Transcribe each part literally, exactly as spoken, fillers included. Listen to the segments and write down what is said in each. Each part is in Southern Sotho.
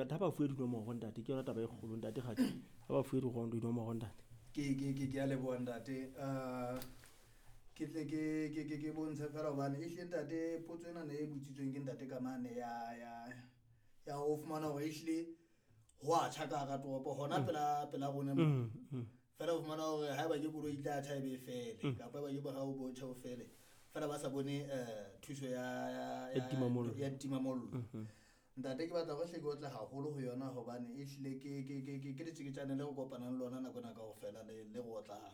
ntate ha ba fuwe dinomoro ntate ke yona taba e kgolo ntate ga ha ba fuwe dinomoro ntate ke ke ke ke a leboha ntate uh ke tle ke ke ke bontsha fela hobane e hle ntate potso ena ne e botsitsweng ke ntate ka mane ya ya ya ho fumana hore e hle ho a tjhaka ka topo hona pela pela rona fela ho fumana hore ha ba ke bolo itla tha ebe fele kapa ba ke ba ha o botha o fele fela ba sa bone eh thuso ya ya ya timamollo ntate ke batla go hle go tla haholo ho yona hobane e hle ke ke ke ke ke ke tsane le go kopana le lona nako na ka go fela le le go tla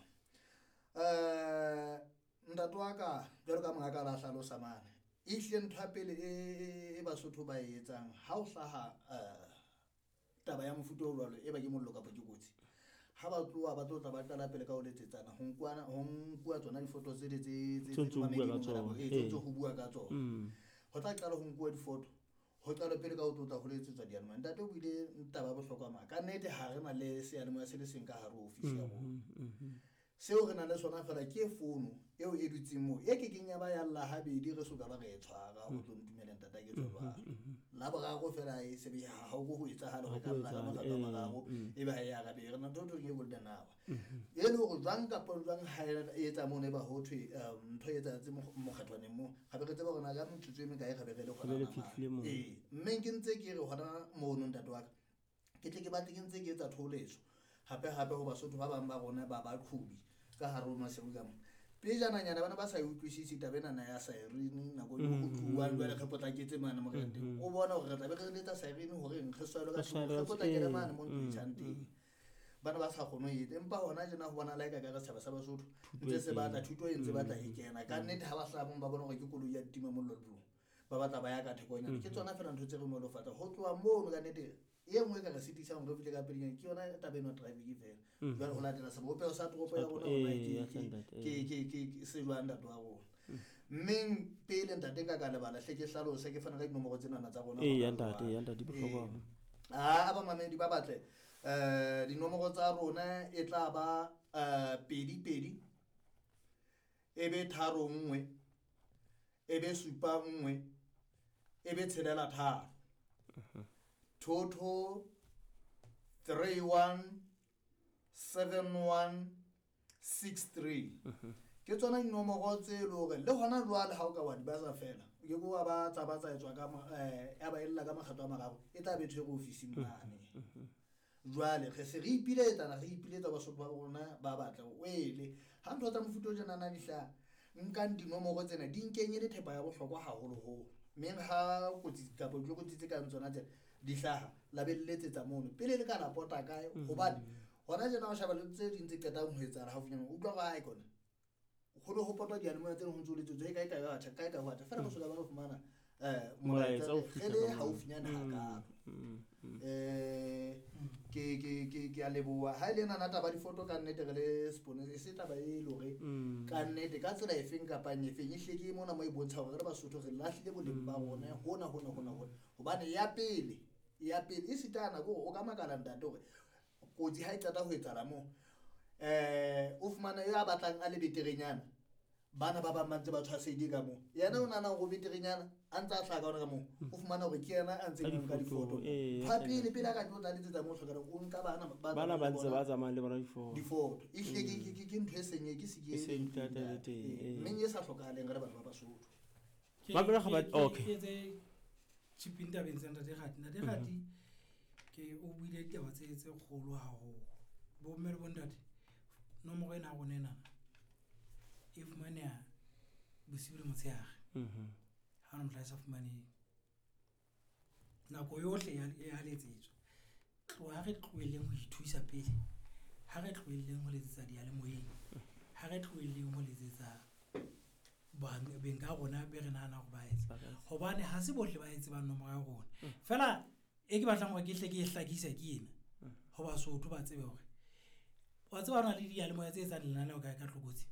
eh ntate wa ka jalo ka mga ka la hlalosa mane e hle ntwa pele e Basotho ba etsang ha o hlaha eh taba ya mofuto o lwalo e ba ke mollo ka botjukutsi ha ba tloa ba tlo tla ba qala pele ka o letsetsana ho nkwana ho nkua tsona difoto tse tse tse tse tse ho bua ka tsona ho tla qala ho nkua difoto ho qala pele ka o tlotla ho letsetswa diyanong ntate o bile ntaba bohlokwa ma ka nnete ha re na le seyanong se le seng ka hare office ya rona seo re na le sona fela ke founu eo e dutseng mo e ke kenya ba ya alla habedi re soka ba re tshwara ho tlo ntumeleng tata ke tswa la ba go fela e se be ha go go etsa hala go ka la ka makata magago e ba ya ga be re na toto ke go dana ba e le go jwang ka po jwang ha e etsa mo ne ba ho thwe ntho e etsa tse mo kgatlwaneng mo ga be re tseba gona ga mothutswe me ka e ga be re le gona e mme ke ntse ke re hona mo no ntate wa ke tle ke ba tle ke ntse ke etsa tholetso hape hape ho Basotho ba bang ba rona ba ba qhubi ka haro masego ka mo pejana nyana bana ba sa utlwisisi tabena na ya siren na go go tluwa le re potlaketse mana mo rente o bona hore re tla be re letsa siren hore re swelo ka re potlakela mana mo ntshante bana ba sa kgono yete empa hona jena ho bona la ka ka re tshaba sa Basotho ntse se batla thuto e ntse batla e kena ka nnete ha ba hlabong ba bona hore ke koloi ya tima mollo blo ba batla ba ya ka thekonya ke tsona fela ntho tse re mo lo fata ho tloa mo ka nnete e ngwe ka re sitisa go file ka peleng ke yona tabeno driving event ba go latela sa bopelo sa tropo ya rona ke ke ke se lwanda twa go mmeng pele ntate ka ka lebala hle ke hlalose ke fana ka dinomoro tsena na tsa rona e ya ntate ya ntate di bohlokwa a ba mamedi ba batle eh dinomoro tsa rona e tla ba eh pedi pedi ebe tharo nngwe ebe supa nngwe ebe tshelela tharo Toto three one seven one six three ke tsona dinomoro tse lore le hona jwale ha o ka wa di ba sa fela ke go ba tsa ba tsa etswa ka eh ya ba illa ka makgatlo a magago e tla be thwe go office mane jwale re se re ipiletsa na re ipiletsa Basotho ba rona ba batla o ele ha ntho tsa mofuto jana na dihla nka dinomoro tsena di nkenye le thepa ya bohlokwa haholo ho meng ha go tsa bo go tsitse ka tsona tse dihlaha la belletsetsa mono pele le ka la pota kae hobane hona jena o shaba le tse dintse qeta ho etsa ha funyana o tloga ga ikona go le go pota di animal tse ho ntse le tse kae kae ga kae ka wa fela go sola ba go fumana eh molaetsa o fitla ha o funyana ha ka eh ke ke ke ke a leboa ha ile nana taba di photo ka nnete re le sponsor se taba e lore ka nnete ka tsela e feng kapa nye feng e hleke mona mo e bontsha hore re Basotho re lahlile boleng ba rona hona hona hona hona hobane ya pele ya pele e sitana go o ka makala ntate hore kotsi ha e tata ho etsa la mo eh o fumana ya batlang a le beterenyana bana ba ba mantse ba tshwasedi ka mo yena o nana go beterenyana a ntse a hlaka ona ka mo o fumana hore ke yena a ntse ka difoto fa pele pele ka tlo tsa mo hlokana o nka bana bana ba ntse ba tsamaya le bona difoto difoto e hleke ke ke ntwe senye ke se ke se ntate mme ye sa hlokaleng re batho ba Basotho ba bela ga ba okay etse chipinta benzenda de gati na de gati ke o buile taba tse tse kgolo ha ho bo mmele bondate no mo gena go nena if mania busibile motseage mhm ha no mtlaisa fumane na go yohle ya ya letsetso tlo ha re tloeleng go ithuisa pele ha re tloeleng go letsetsa dia le moyeng ha re tloeleng go letsetsa ba benga gona be re nana go ba etsa hobane ha se bohle ba etsa ba nomoro ya gona fela e ke batlang go ke hle ke hlakisa ke ena ho Basotho ba tsebe hore wa tseba na le dia le moya tse etsa lenana o ka ka tlokotsi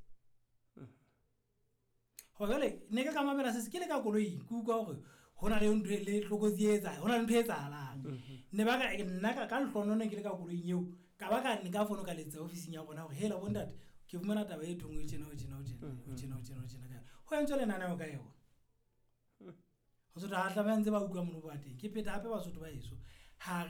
ho gele ne ka mamela se ke le ka koloi ku ka hore hona le ntwe le tlokotsi etsa hona le ntwe etsa la ne ba ka nna ka ka hlono ne ke le ka koloi eo ka ba ka nka fono ka letsa office ya bona hore hela bondate ke fumana taba e thongwe tsena o tsena o tsena o tsena o tsena o tsena ka ho entse le nana o ka yona ho so da tla ba ntse ba utlwa mono ba teng ke peta hape Basotho ba eso ha